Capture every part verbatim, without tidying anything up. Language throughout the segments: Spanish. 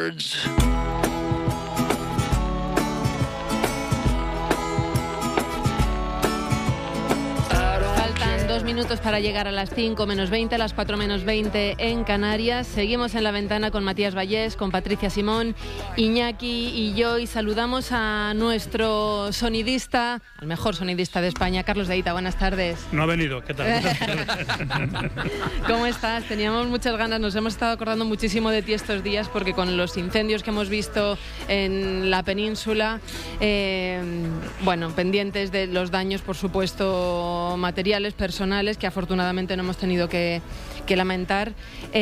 words. Dos minutos para llegar a las cinco menos veinte, a las cuatro menos veinte en Canarias. Seguimos en La Ventana con Matías Vallés, con Patricia Simón, Iñaki y yo, y saludamos a nuestro sonidista, al mejor sonidista de España, Carlos de Hita. Buenas tardes. No ha venido, ¿qué tal? ¿Cómo estás? Teníamos muchas ganas, nos hemos estado acordando muchísimo de ti estos días, porque con los incendios que hemos visto en la península, eh, bueno, pendientes de los daños, por supuesto, materiales, personales, que afortunadamente no hemos tenido que, que lamentar,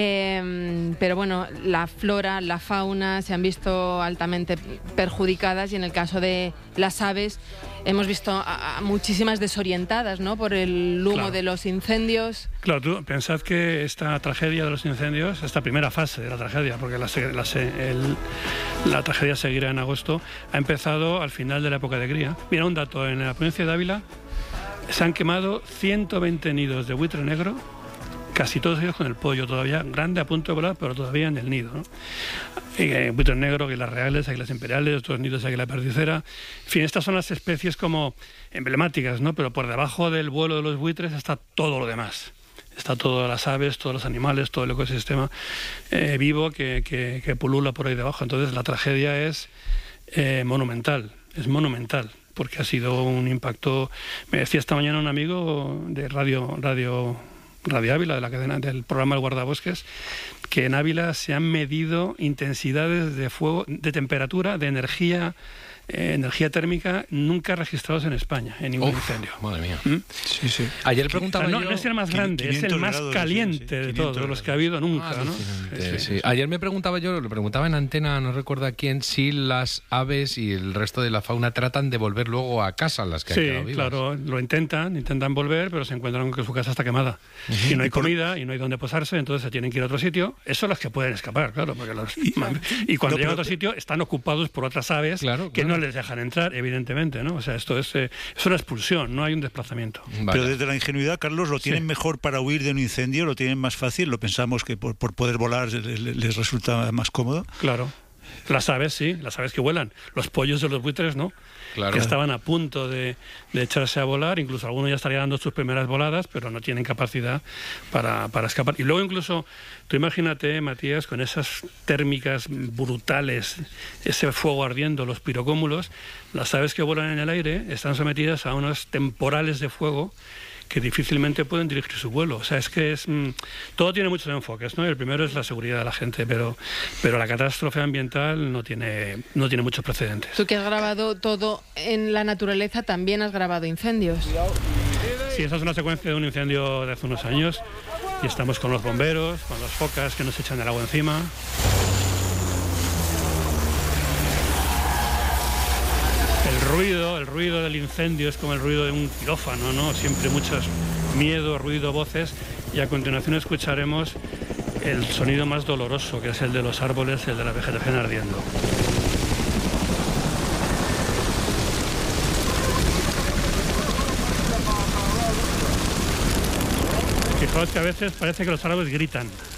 eh, pero bueno, la flora, la fauna se han visto altamente perjudicadas, y en el caso de las aves hemos visto a, a muchísimas desorientadas, ¿no?, por el humo claro. de los incendios. Claro, tú pensad que esta tragedia de los incendios, esta primera fase de la tragedia, porque la, la, el, la tragedia seguirá en agosto, ha empezado al final de la época de cría. Mira un dato, en la provincia de Ávila se han quemado ciento veinte nidos de buitre negro, casi todos ellos con el pollo todavía grande, a punto de volar, pero todavía en el nido, ¿no? Eh, buitre negro, águilas reales, águilas imperiales, otros nidos de águila perdicera. En fin, estas son las especies como emblemáticas, ¿no? Pero por debajo del vuelo de los buitres está todo lo demás. Está todas las aves, todos los animales, todo el ecosistema eh, vivo que, que, que pulula por ahí debajo. Entonces la tragedia es eh, monumental, es monumental. Porque ha sido un impacto. Me decía esta mañana un amigo de Radio Radio Radio Ávila, de la cadena del programa El Guardabosques, que en Ávila se han medido intensidades de fuego, de temperatura, de energía, eh, energía térmica nunca registrados en España, en ningún Uf, incendio. Madre mía. ¿Mm? Sí, sí. Ayer preguntaba no, yo... No es el más grande, es el más caliente sí, sí, de todos grados. Los que ha habido nunca, ah, ¿no? Sí, sí. Ayer me preguntaba yo, le preguntaba en antena, no recuerdo a quién, si las aves y el resto de la fauna tratan de volver luego a casa, las que sí, han quedado vivas. Sí, claro, lo intentan, intentan volver, pero se encuentran con que su casa está quemada. Uh-huh. Y no hay comida, y no hay dónde posarse, entonces se tienen que ir a otro sitio. Eso son las que pueden escapar, claro, porque los... y, y cuando no, llegan a otro sitio están ocupados por otras aves claro, que claro. no les dejan entrar, evidentemente, ¿no? O sea, esto es, eh, es una expulsión, no hay un desplazamiento. Vale. Pero desde la ingenuidad, Carlos, ¿lo tienen sí. mejor para huir de un incendio? ¿Lo tienen más fácil? ¿Lo pensamos que por, por poder volar les, les resulta más cómodo? Claro. Las aves sí, las aves que vuelan. Los pollos de los buitres no. Claro. Que estaban a punto de, de echarse a volar, incluso algunos ya estarían dando sus primeras voladas, pero no tienen capacidad para, para escapar. Y luego incluso, tú imagínate, Matías, con esas térmicas brutales, ese fuego ardiendo, los pirocómulos, las aves que vuelan en el aire están sometidas a unos temporales de fuego que difícilmente pueden dirigir su vuelo. O sea, es que es mmm, todo tiene muchos enfoques, ¿no? El primero es la seguridad de la gente, pero, pero la catástrofe ambiental no tiene, no tiene muchos precedentes. Tú que has grabado todo en la naturaleza, también has grabado incendios. Sí, esa es una secuencia de un incendio de hace unos años, y estamos con los bomberos, con las focas que nos echan el agua encima. El ruido, el ruido del incendio es como el ruido de un quirófano, ¿no? Siempre muchos miedo, ruido, voces, y a continuación escucharemos el sonido más doloroso, que es el de los árboles, el de la vegetación ardiendo. Fijaos que a veces parece que los árboles gritan.